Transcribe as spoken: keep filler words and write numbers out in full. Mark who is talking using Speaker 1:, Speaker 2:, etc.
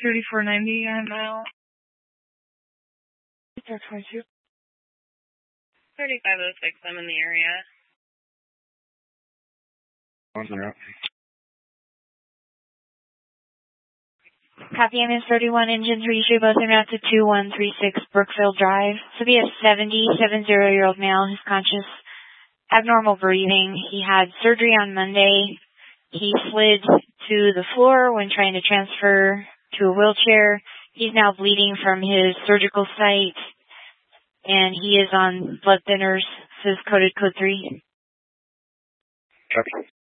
Speaker 1: thirty-four ninety, I'm out. twenty-two.
Speaker 2: thirty-five oh six, I'm in the area.
Speaker 3: Out.
Speaker 4: Copy, M S thirty-one, engine three, show both en route to two one three six Brookfield Drive. So be a seventy-seven-year-old male who's conscious, abnormal breathing. He had surgery on Monday. He slid to the floor when trying to transfer to a wheelchair. He's now bleeding from his surgical site, and he is on blood thinners, says coded code three.
Speaker 3: Copy.